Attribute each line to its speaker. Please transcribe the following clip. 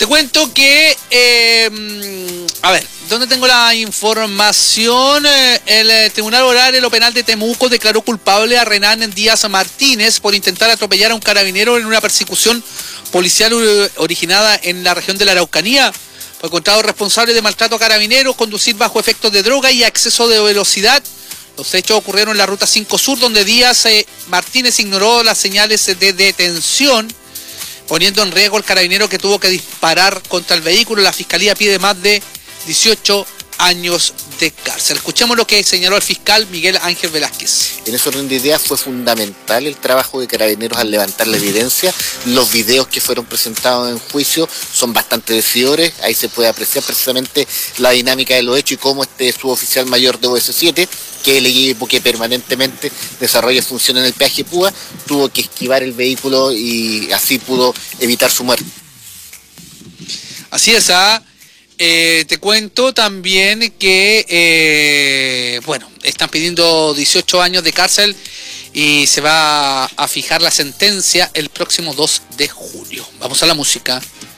Speaker 1: Te cuento que, a ver, ¿dónde tengo la información? El Tribunal Oral de lo Penal de Temuco declaró culpable a Renan Díaz Martínez por intentar atropellar a un carabinero en una persecución policial originada en la región de la Araucanía. Fue encontrado responsable de maltrato a carabineros, conducir bajo efectos de droga y exceso de velocidad. Los hechos ocurrieron en la Ruta 5 Sur, donde Díaz Martínez ignoró las señales de detención, poniendo en riesgo al carabinero que tuvo que disparar contra el vehículo. La fiscalía pide más de 18 años de cárcel. Escuchemos lo que señaló el fiscal Miguel Ángel Velázquez.
Speaker 2: En ese orden de ideas fue fundamental el trabajo de Carabineros al levantar la evidencia. Los videos que fueron presentados en juicio son bastante decidores. Ahí se puede apreciar precisamente la dinámica de los hechos y cómo este suboficial mayor de OS7, que es el equipo que permanentemente desarrolla función en el peaje Púa, tuvo que esquivar el vehículo y así pudo evitar su muerte.
Speaker 1: Así es, te cuento también que, están pidiendo 18 años de cárcel y se va a fijar la sentencia el próximo 2 de julio. Vamos a la música.